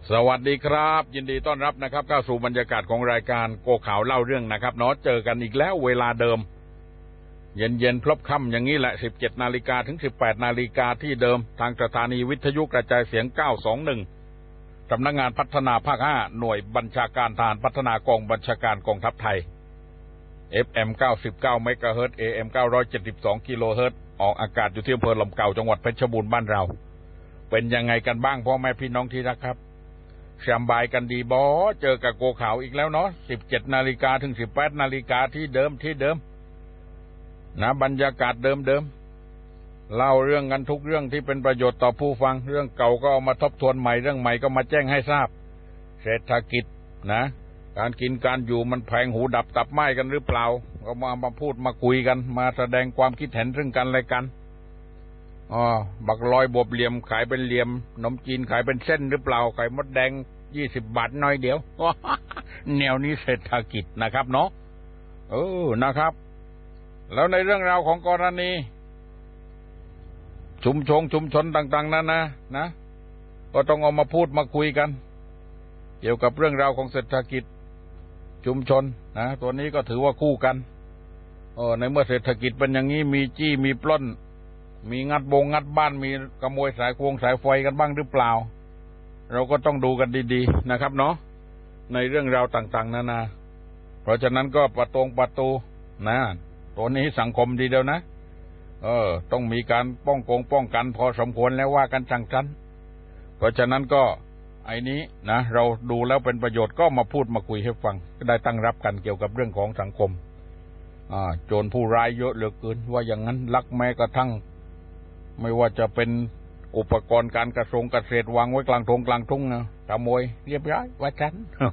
สวัสดีครับยินดีต้อนรับนะครับเข้าสู่บรรยากาศของรายการโกข่าวเล่าเรื่องนะครับเนาะเจอกันอีกแล้วเวลาเดิมเย็นพลบค่ำอย่างนี้แหละ 17 นาฬิกาถึง 18 นาฬิกาที่เดิมทางสถานีวิทยุกระจายเสียง 921 สำนักงานพัฒนาภาค 5 หน่วยบัญชาการทหารพัฒนากองบัญชาการกองทัพไทย FM 99 เมกะเฮิรตซ์ AM 972 กิโลเฮิรตซ์ออกอากาศอยู่ที่อำเภอลำเก่าจังหวัดเพชรบูรณ์บ้านเราเป็นยังไงกันบ้างพ่อแม่พี่น้องที่รักครับสบายกันดีบ่เจอกับโกข่าวอีกแล้วเนาะ 17 นาฬิกาถึง 18 นาฬิกาที่เดิมนะบรรยากาศเดิมเล่าเรื่องกันทุกเรื่องที่เป็นประโยชน์ต่อผู้ฟังเรื่องเก่าก็เอามาทบทวนใหม่เรื่องใหม่ก็มาแจ้งให้ทราบเศรษฐกิจนะการกินการอยู่มันแพงหูดับตับไหม้กันหรือเปล่าก็มาพูดมาคุยกันมาแสดงความคิดเห็นซึ่งกันและกันบักลอยบวบเหลี่ยมขายเป็นเหลี่ยมขนมจีนขายเป็นเส้นหรือเปล่าไข่มดแดง20 บาทน้อยเดียว แนวนี้เศรษฐกิจนะครับเนาะนะครับแล้วในเรื่องราวของกรณีชุมชนต่างๆนะก็ต้องเอามาพูดมาคุยกันเกี่ยวกับเรื่องราวของเศรษฐกิจชุมชนนะตัวนี้ก็ถือว่าคู่กันในเมื่อเศรษฐกิจเป็นอย่างนี้มีจี้มีปล้นมีงัดบ้านมีขโมยสายไฟกันบ้างหรือเปล่าเราก็ต้องดูกันดีๆนะครับเนาะในเรื่องราวต่างๆนานาเพราะฉะนั้นก็ประตูนะตัวนี้สังคมดีเดียวนะต้องมีการป้องกันพอสมควรแล้วว่ากันจังกันเพราะฉะนั้นก็ไอ้นี้นะเราดูแล้วเป็นประโยชน์ก็มาพูดมาคุยให้ฟังก็ได้ตั้งรับกันเกี่ยวกับเรื่องของสังคมโจรผู้ร้ายเยอะเหลือเกินว่าอย่างนั้นลักแม้กระทั่งไม่ว่าจะเป็นอุปกรณ์การเกษตรวางไว้กลางทุ่งนะขโมยเรียบร้อยว่าฉัน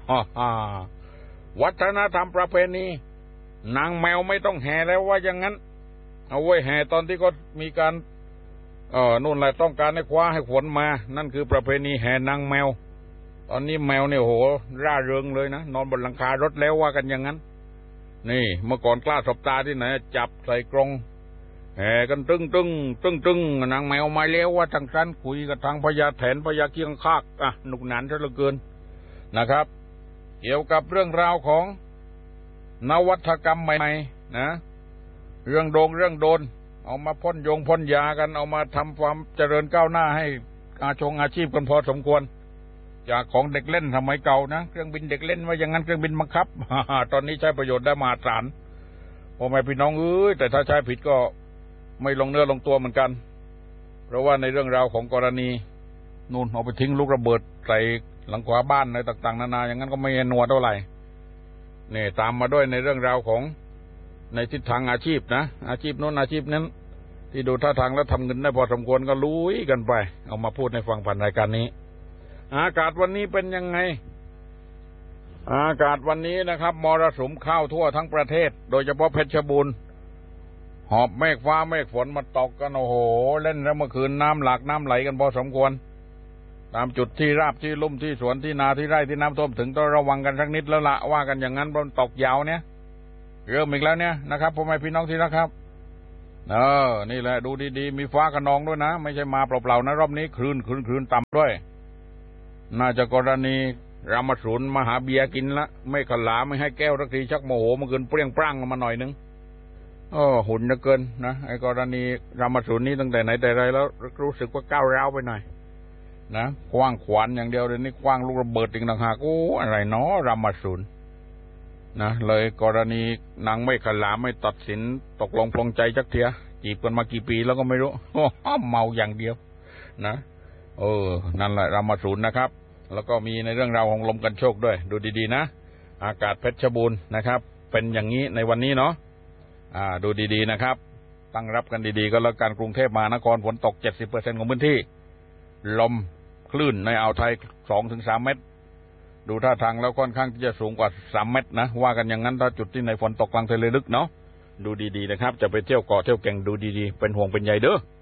วัฒนธรรมประเพณีนางแมวไม่ต้องแห่แล้วว่าอย่างนั้นเอาไว้แห่ตอนที่ก็มีการนู่นแหละต้องการให้คว้าให้ฝนมานั่นคือประเพณีแห่นางแมวตอนนี้แมวเนี่ยโหร่าเริงเลยนะนอนบนหลังคารถแล้วว่ากันอย่างนั้นนี่เมื่อก่อนกล้าสบตาที่ไหนจับใส่กรงแห่กันตึ้งนางแมวมาแล้วว่าทางนั้นคุยกับทางพญาแถนพญาเกียงคากหนุกหนานซะเหลือเกินนะครับเกี่ยวกับเรื่องราวของนวัตกรรมใหม่ๆนะเรื่องโดนเอามาพ่นยากันเอามาทำความเจริญก้าวหน้าให้อาชีพกันพอสมควรจากของเด็กเล่นสมัยเก่านะเครื่องบินเด็กเล่นว่าอย่างนั้นเครื่องบินบังคับ ตอนนี้ใช้ประโยชน์ได้มหาศาลพ่อแม่พี่น้องแต่ถ้าใช้ผิดก็ไม่ลงเนื้อลงตัวเหมือนกันเพราะว่าในเรื่องราวของกรณีนู่นเอาไปทิ้งลูกระเบิดใส่หลังคาบ้านอะไรต่างๆนานาอย่างนั้นก็ไม่นัวเท่าไหร่นี่ตามมาด้วยในเรื่องราวของในทิศทางอาชีพนะอาชีพโน้นอาชีพนั้นที่ดูท่าทางแล้วทำเงินได้พอสมควรก็ลุยกันไปเอามาพูดให้ฟังผ่านรายการนี้อากาศวันนี้เป็นยังไงอากาศวันนี้นะครับมรสุมเข้าทั่วทั้งประเทศโดยเฉพาะเพชรบูรณ์หอบเมฆฟ้าเมฆฝนมาตกกันโอ้โหเล่นแล้วเมื่อคืนน้ำหลากน้ำไหลกันพอสมควรตามจุดที่ราบที่ลุ่มที่สวนที่นาที่ไร่ที่น้ำท่วมถึงต้องระวังกันสักนิดแล้วละว่ากันอย่างนั้นเพราะตกยาวเนี่ยเริ่มอีกแล้วเนี่ยนะครับพ่อแม่พี่น้องที่รักครับนี่แหละดูดีๆมีฟ้าคะนองด้วยนะไม่ใช่มาเปล่าๆนะรอบนี้คลื่นต่ำด้วยน่าจะกรณีรามาสูนมาหาเบียร์กินละไม่ขลาไม่ให้แก้วสักทีชักโมโหเมื่อคืนเปรี้ยงปร้างมาหน่อยนึงหุ่นจะเกินนะไอ้กรณีรามาสูนนี้ตั้งแต่ไหนแต่ไรแล้วรู้สึกว่าก้าวร้าวไปหน่อยนะคว้างขวานอย่างเดียวเดี๋ยวนี้คว้างลูกระเบิดอีกต่างหากอะไรเนาะรามาสูนนะเลยกรณีนางไม่ขลาไม่ตัดสินตกลงปลงใจจักเถียจีบกันมากี่ปีแล้วก็ไม่รู้ เมาอย่างเดียวนะนั่นแหละรามาสูนนะครับแล้วก็มีในเรื่องราวของลมกันโชคด้วยดูดีๆนะอากาศเพชรบูรณ์นะครับเป็นอย่างนี้ในวันนี้เนาะดูดีๆนะครับตั้งรับกันดีๆก็แล้วกันกรุงเทพมหานครฝนตก 70% ของพื้นที่ลมคลื่นในอ่าวไทย 2-3 เมตรดูท่าทางแล้วค่อนข้างที่จะสูงกว่า3 เมตรนะว่ากันอย่างนั้นถ้าจุดที่ในฝนตกกลางทะเลลึกเนาะดูดีๆนะครับจะไปเที่ยวเกาะเที่ยวแก่งดูดีๆเป็นห่วงเป็นใยเด้อ